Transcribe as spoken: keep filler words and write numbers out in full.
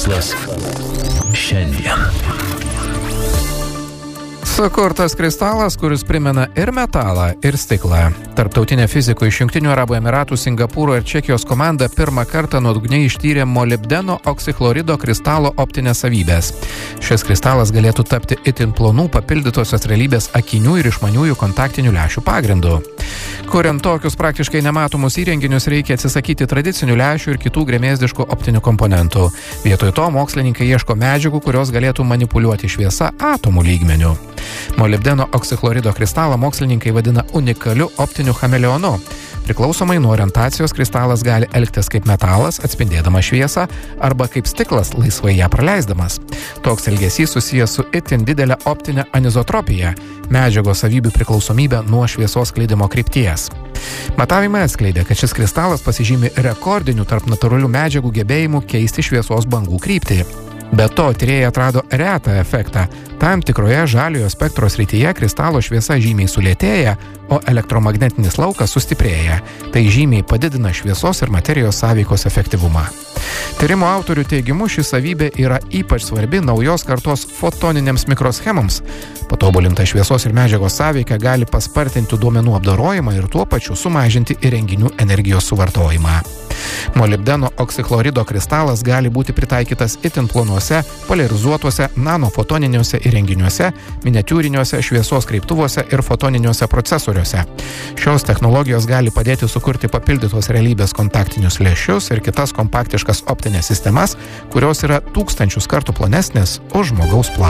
Šiandien. Sukurtas kristalas, kuris primena ir metalą, ir stiklą. Tarptautinė fizikų iš Jungtinių Arabų Emiratų, Singapūro ir Čekijos komanda pirmą kartą nuodugniai ištyrė molibdeno oksikchlorido kristalo optinės savybės. Šis kristalas galėtų tapti itin plonų papildytosios realybės akinių ir išmaniųjų kontaktinių lęšių pagrindu. Kuriant tokius praktiškai nematomus įrenginius, reikia atsisakyti tradicinių lęšių ir kitų gremėzdiškų optinių komponentų. Vietoj to mokslininkai ieško medžiagų, kurios galėtų manipuliuoti šviesą atomų lygmeniu. Molibdeno oksikchlorido kristalą mokslininkai vadina unikaliu optiniu chameleonu. Priklausomai nuo orientacijos kristalas gali elgtis kaip metalas, atspindėdamas šviesą, arba kaip stiklas, laisvai ją praleisdamas. Toks elgesys susijęs su itin didelė optinė anizotropija, medžiagos savybių priklausomybė nuo šviesos skleidimo krypties. Matavimai atskleidė, kad šis kristalas pasižymi rekordiniu tarp natūralių medžiagų gebėjimu keisti šviesos bangų kryptį. Be to, tyrėjai atrado retą efektą. Tam tikroje žaliojo spektro srityje kristalo šviesa žymiai sulėtėja, o elektromagnetinis laukas sustiprėja. Tai žymiai padidina šviesos ir materijos sąveikos efektyvumą. Tyrimo autorių teigimu ši savybė yra ypač svarbi naujos kartos fotoninėms mikroschemoms. Patobulinta šviesos ir medžiagos sąveika gali paspartinti duomenų apdorojimą ir tuo pačiu sumažinti įrenginių energijos suvartojimą. Molibdeno oksikchlorido kristalas gali būti pritaikytas itin plonuose, poliarizuotuose, nanofotoniniuose įrenginiuose, miniatiūriniuose šviesos kreiptuvuose ir fotoniniuose procesoriuose. Šios technologijos gali padėti sukurti papildytos realybės kontaktinius lęšius ir kitas kompaktiškas optinės sistemas, kurios yra tūkstančius kartų plonesnės už žmogaus plauką.